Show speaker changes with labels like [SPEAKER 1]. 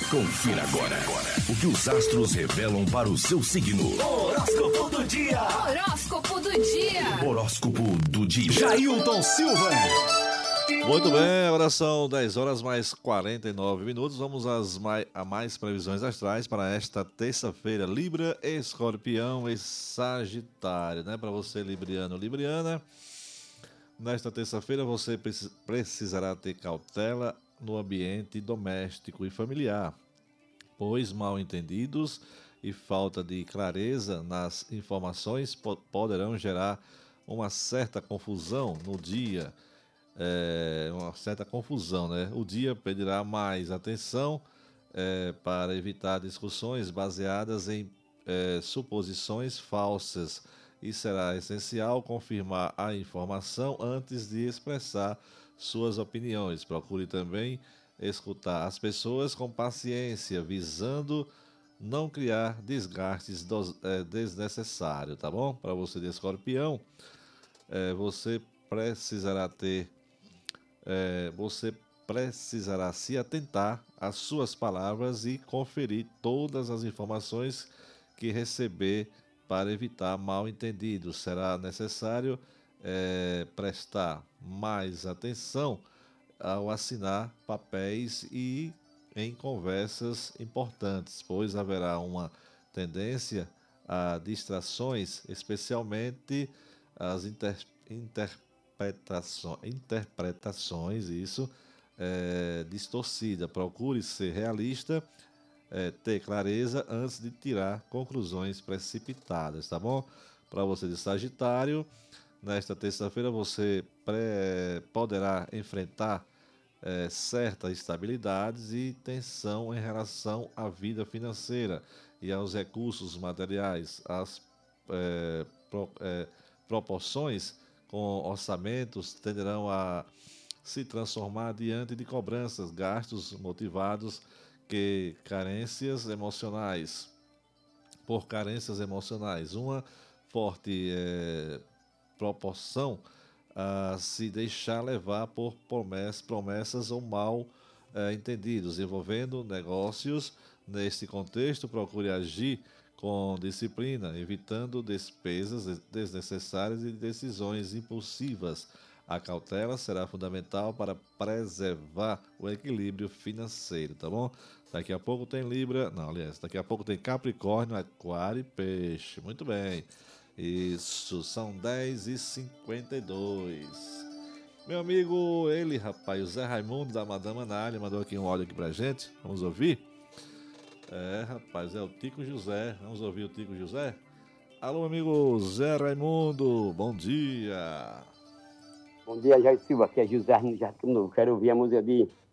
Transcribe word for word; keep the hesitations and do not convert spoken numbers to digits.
[SPEAKER 1] Confira agora o que os astros revelam para o seu signo.
[SPEAKER 2] Horóscopo do dia.
[SPEAKER 3] Horóscopo do dia.
[SPEAKER 1] Horóscopo do dia.
[SPEAKER 2] Jailton Silva.
[SPEAKER 4] Muito bem, agora são dez horas mais quarenta e nove minutos. Vamos às mais, a mais previsões astrais para esta terça-feira. Libra, Escorpião e Sagitário, né? Para você, Libriano, Libriana. Nesta terça-feira você precisará ter cautela no ambiente doméstico e familiar, pois mal-entendidos e falta de clareza nas informações po- poderão gerar uma certa confusão no dia, é, uma certa confusão, né? O dia pedirá mais atenção é, para evitar discussões baseadas em é, suposições falsas e será essencial confirmar a informação antes de expressar suas opiniões. Procure também escutar as pessoas com paciência, visando não criar desgastes dos, é, desnecessários, tá bom? Para você de Escorpião, é, você precisará ter, é, você precisará se atentar às suas palavras e conferir todas as informações que receber para evitar mal-entendidos. Será necessário é, prestar mais atenção ao assinar papéis e em conversas importantes, pois haverá uma tendência a distrações, especialmente as inter, interpretações, interpretações isso, é, distorcida. Procure ser realista, é, ter clareza antes de tirar conclusões precipitadas, tá bom? Para você de Sagitário, nesta terça-feira você pré- poderá enfrentar é, certas instabilidades e tensão em relação à vida financeira e aos recursos materiais. As é, pro- é, proporções com orçamentos tenderão a se transformar diante de cobranças, gastos motivados que carências emocionais, por carências emocionais, uma forte eh, proporção a se deixar levar por promessas, promessas ou mal eh, entendidos envolvendo negócios. Neste contexto, procure agir com disciplina, evitando despesas desnecessárias e decisões impulsivas. A cautela será fundamental para preservar o equilíbrio financeiro, tá bom? Daqui a pouco tem Libra, não, aliás, daqui a pouco tem Capricórnio, Aquário e Peixe. Muito bem. Isso, são dez e cinquenta e dois. Meu amigo, ele, rapaz, o Zé Raimundo da Madama na área, mandou aqui um áudio aqui pra gente. Vamos ouvir? É, rapaz, é o Tico José. Vamos ouvir o Tico José? Alô, amigo Zé Raimundo, bom dia.
[SPEAKER 5] Bom dia, Jair Silva, aqui é José no Jardim Novo. Quero ouvir a música de